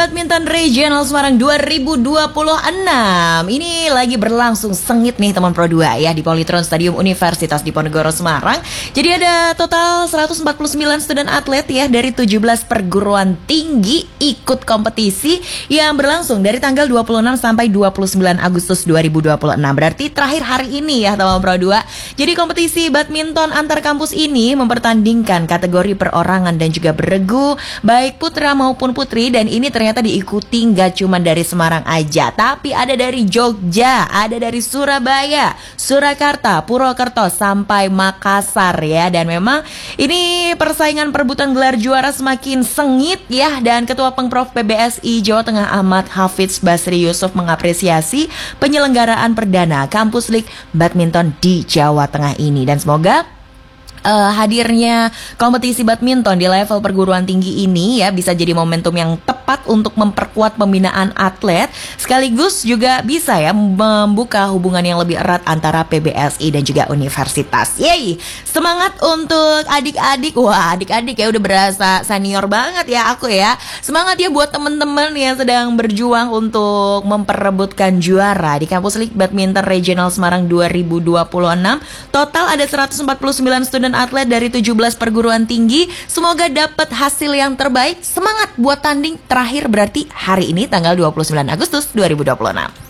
Badminton Regional Semarang 2026 ini lagi berlangsung sengit nih teman Pro 2 ya di Polytron Stadium Universitas Diponegoro Semarang. Jadi ada total 149 student atlet ya dari 17 perguruan tinggi ikut kompetisi yang berlangsung dari tanggal 26 sampai 29 Agustus 2026. Berarti terakhir hari ini ya teman Pro 2. Jadi kompetisi badminton antar kampus ini mempertandingkan kategori perorangan dan juga beregu baik putra maupun putri, dan ini ternyata diikuti nggak cuma dari Semarang aja, tapi ada dari Jogja, ada dari Surabaya, Surakarta, Purwokerto sampai Makassar ya. Dan memang ini persaingan perebutan gelar juara semakin sengit ya. Dan Ketua Pengprov PBSI Jawa Tengah Ahmad Hafidz Basri Yusuf mengapresiasi penyelenggaraan perdana Kampus League Badminton di Jawa Tengah ini, dan semoga hadirnya kompetisi badminton di level perguruan tinggi ini ya bisa jadi momentum yang tepat untuk memperkuat pembinaan atlet, sekaligus juga bisa ya membuka hubungan yang lebih erat antara PBSI dan juga universitas. Yeay, semangat untuk adik-adik. Wah, adik-adik ya udah berasa senior banget ya aku ya. Semangat ya buat temen-temen yang sedang berjuang untuk memperebutkan juara di Kampus League Badminton Regional Semarang 2026. Total ada 149 student atlet dari 17 perguruan tinggi. Semoga dapat hasil yang terbaik. Semangat buat tanding terakhir berarti hari ini tanggal 29 Agustus 2026.